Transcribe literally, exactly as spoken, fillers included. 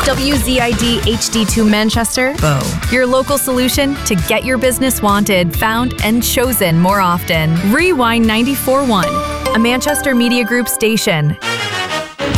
W Z I D H D two Manchester, Bow. Your local solution to get your business wanted, found, and chosen more often. Rewind ninety-four point one, a Manchester Media Group station.